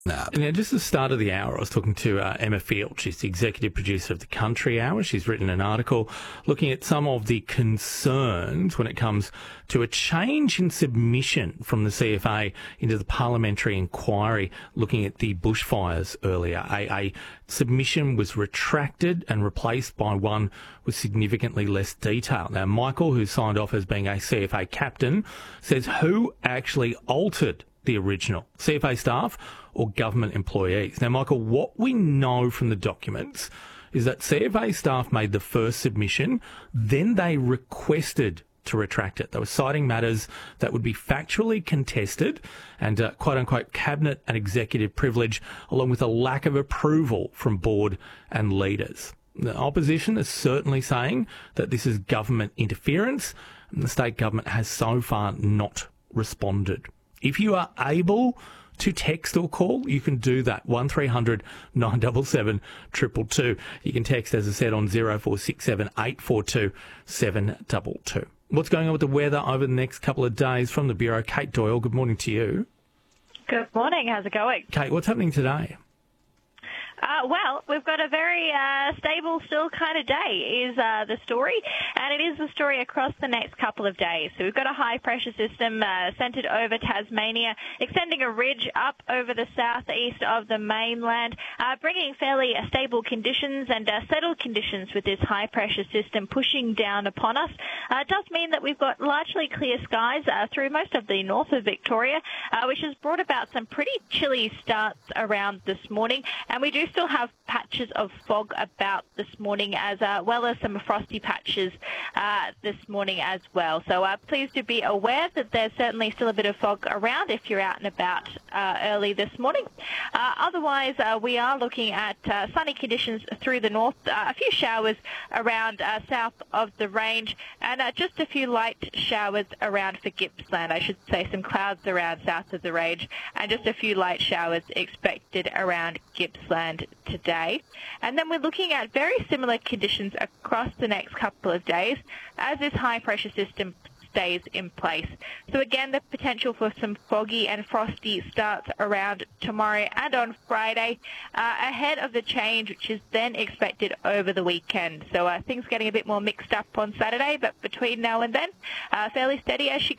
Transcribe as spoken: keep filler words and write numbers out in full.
Now, just at the start of the hour, I was talking to uh, Emma Field. She's the executive producer of the Country Hour. She's written an article looking at some of the concerns when it comes to a change in submission from the C F A into the parliamentary inquiry looking at the bushfires earlier. A, a submission was retracted and replaced by one with significantly less detail. Now, Michael, who signed off as being a C F A captain, says who actually altered the original, C F A staff or government employees. Now, Michael, what we know from the documents is that C F A staff made the first submission, then they requested to retract it. They were citing matters that would be factually contested and uh, quote-unquote cabinet and executive privilege, along with a lack of approval from board and leaders. The opposition is certainly saying that this is government interference, and the state government has so far not responded. If you are able to text or call, you can do that. one three hundred nine seven seven two two two. You can text, as I said, on zero four six seven eight four two seven two two. What's going on with the weather over the next couple of days from the Bureau? Kate Doyle, good morning to you. Good morning. How's it going? Kate, what's happening today? Uh, well, we've got a very uh, stable, still kind of day is uh, the story, and it is the story across the next couple of days. So we've got a high-pressure system uh, centred over Tasmania, extending a ridge up over the southeast of the mainland, uh, bringing fairly uh, stable conditions and uh, settled conditions with this high-pressure system pushing down upon us. Uh, it does mean that we've got largely clear skies uh, through most of the north of Victoria, uh, which has brought about some pretty chilly starts around this morning, and we do still have patches of fog about this morning, as uh, well as some frosty patches uh, this morning as well. So uh, please do be aware that there's certainly still a bit of fog around if you're out and about uh, early this morning. Uh, otherwise, uh, we are looking at uh, sunny conditions through the north, uh, a few showers around uh, south of the range, and uh, just a few light showers around for Gippsland. I should say some clouds around south of the range, and just a few light showers expected around Gippsland today. And then we're looking at very similar conditions across the next couple of days as this high pressure system stays in place. So again, the potential for some foggy and frosty starts around tomorrow and on Friday, uh, ahead of the change which is then expected over the weekend. So uh, things getting a bit more mixed up on Saturday, but between now and then, uh, fairly steady as she goes.